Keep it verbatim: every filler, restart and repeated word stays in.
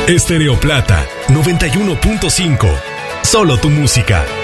Estéreo Plata noventa y uno punto cinco. Solo tu música.